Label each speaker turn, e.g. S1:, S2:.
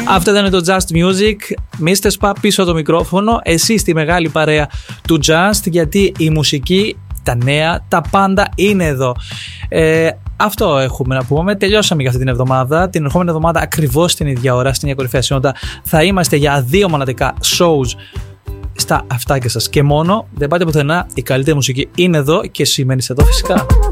S1: Αυτό ήταν το Just Music. Mr. Spa πίσω το μικρόφωνο. Εσείς στη μεγάλη παρέα του Just, γιατί η μουσική, τα νέα, τα πάντα είναι εδώ. Αυτό έχουμε να πούμε. Τελειώσαμε για αυτή την εβδομάδα. Την ερχόμενη εβδομάδα, ακριβώς την ίδια ώρα, στην Κορυφαία Συνότητα, θα είμαστε για 2 μοναδικά shows στα αυτάκια σας και μόνο. Δεν πάτε πουθενά. Η καλύτερη μουσική είναι εδώ και εσύ μένεις εδώ φυσικά.